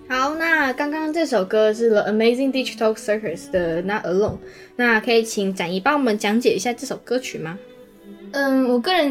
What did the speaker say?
好，那刚刚这首歌是 The Amazing Digital Circus 的 Not Alone， 那可以请展怡帮我们讲解一下这首歌曲吗？ 我个人